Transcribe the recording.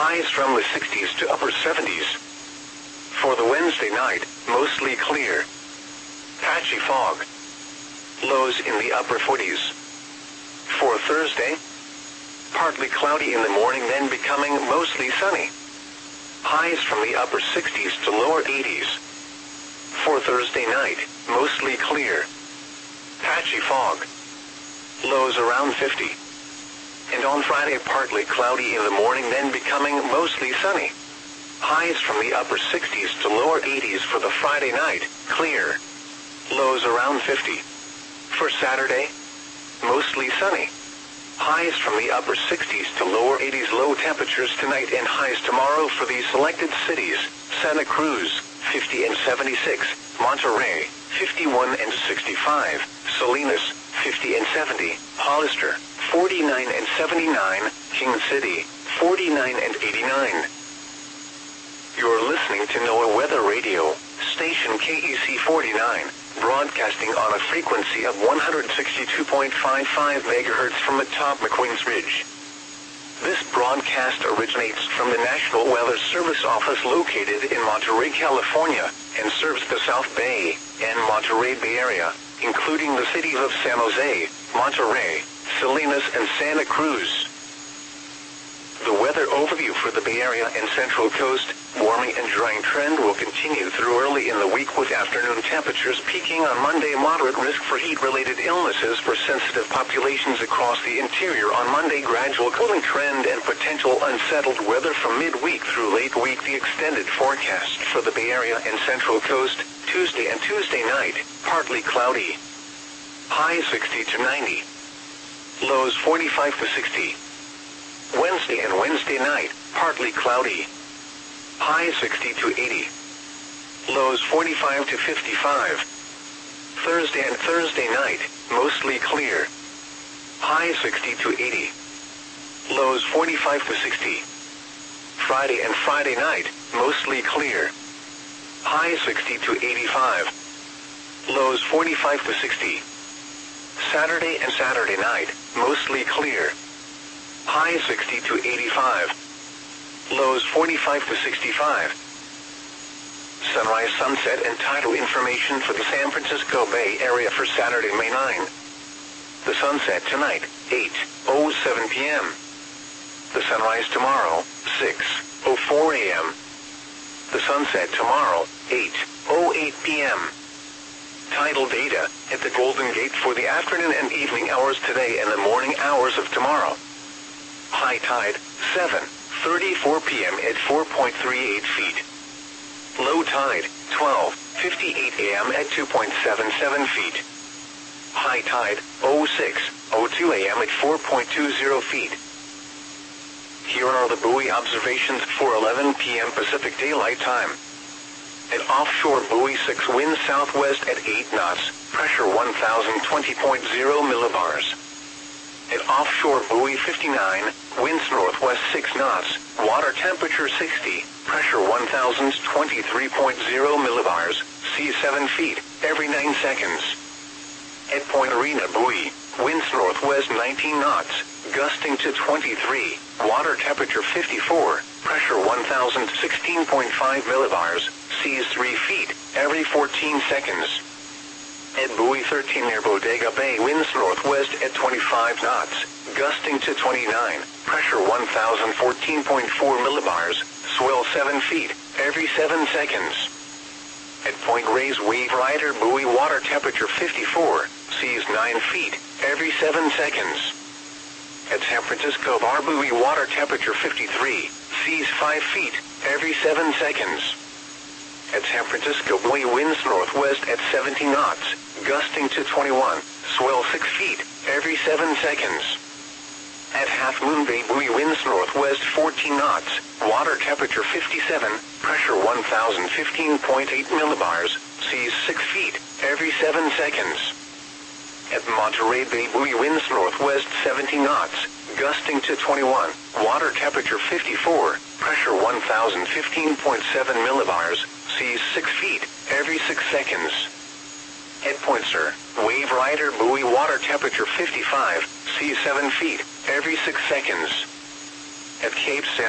highs from the 60s to upper 70s. For the Wednesday night, mostly clear. Patchy fog. Lows in the upper 40s. For Thursday, partly cloudy in the morning, then becoming mostly sunny. Highs from the upper 60s to lower 80s. For Thursday night, mostly clear. Patchy fog. Lows around 50. And on Friday, partly cloudy in the morning, then becoming mostly sunny. Highs from the upper 60s to lower 80s for the Friday night, clear. Lows around 50. For Saturday, mostly sunny. Highs from the upper 60s to lower 80s, low temperatures tonight and highs tomorrow for these selected cities: Santa Cruz, 50 and 76, Monterrey, 51 and 65, Salinas, 50 and 70, Hollister, 49 and 79, King City, 49 and 89. You're listening to NOAA Weather Radio, station KEC 49, broadcasting on a frequency of 162.55 MHz from atop McQueen's Ridge. This broadcast originates from the National Weather Service office located in Monterey, California, and serves the South Bay and Monterey Bay Area, including the cities of San Jose, Monterey, Salinas, and Santa Cruz. The weather overview for the Bay Area and Central Coast: warming and drying trend will continue through early in the week, with afternoon temperatures peaking on Monday. Moderate risk for heat-related illnesses for sensitive populations across the interior on Monday. Gradual cooling trend and potential unsettled weather from midweek through late week. The extended forecast for the Bay Area and Central Coast: Tuesday and Tuesday night, partly cloudy. Highs 60 to 90. Lows 45 to 60. Wednesday and Wednesday night, partly cloudy. Highs 60 to 80. Lows 45 to 55. Thursday and Thursday night, mostly clear. Highs 60 to 80. Lows 45 to 60. Friday and Friday night, mostly clear. Highs 60 to 85. Lows 45 to 60. Saturday and Saturday night, mostly clear. Highs 60 to 85. Lows 45 to 65. Sunrise, sunset, and tidal information for the San Francisco Bay Area for Saturday, May 9. The sunset tonight, 8:07 p.m. The sunrise tomorrow, 6:04 a.m. The sunset tomorrow, 8:08 p.m. Tidal data at the Golden Gate for the afternoon and evening hours today and the morning hours of tomorrow. High tide, 7:34 p.m. at 4.38 feet. Low tide, 12:58 a.m. at 2.77 feet. High tide, 06:02 a.m. at 4.20 feet. Here are the buoy observations for 11 p.m. Pacific Daylight Time. At offshore buoy 6, wind southwest at 8 knots, pressure 1020.0 millibars. At offshore buoy 59, winds northwest 6 knots, water temperature 60, pressure 1023.0 millibars, seas 7 feet, every 9 seconds. At Point Arena buoy, winds northwest 19 knots, gusting to 23, water temperature 54, pressure 1016.5 millibars, seas 3 feet, every 14 seconds. At buoy 13 near Bodega Bay, winds northwest at 25 knots, gusting to 29, pressure 1014.4 millibars, swell 7 feet, every 7 seconds. At Point Reyes Wave Rider buoy, water temperature 54, seas 9 feet, every 7 seconds. At San Francisco Bar buoy, water temperature 53, seas 5 feet, every 7 seconds. At San Francisco buoy, winds northwest at 70 knots, gusting to 21, swell 6 feet, every 7 seconds. At Half Moon Bay buoy, winds northwest 14 knots, water temperature 57, pressure 1015.8 millibars, seas 6 feet, every 7 seconds. At Monterey Bay buoy, winds northwest 70 knots, gusting to 21, water temperature 54, pressure 1015.7 millibars, seas 6 feet, every 6 seconds. At Point Sur, Wave Rider buoy, water temperature 55, seas 7 feet, every 6 seconds. At Cape San